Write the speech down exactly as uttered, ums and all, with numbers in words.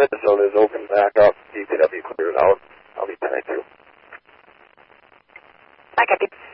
Minnesota is open back up. D P W cleared out. I'll be tonight too. I copy.